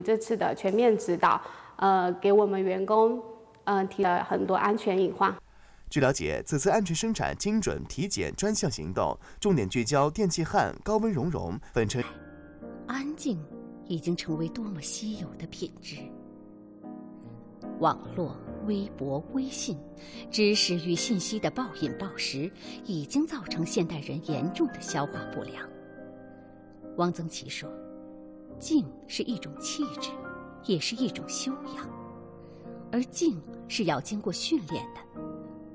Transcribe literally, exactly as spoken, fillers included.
这次的全面指导，呃，给我们员工，呃，提了很多安全隐患。 据了解，此次安全生产精准体检专项行动，重点聚焦电气焊、高温熔融，分成。 安静已经成为多么稀有的品质。网络、微博、微信，知识与信息的暴饮暴食，已经造成现代人严重的消化不良。汪曾祺说，静是一种气质，也是一种修养，而静是要经过训练的。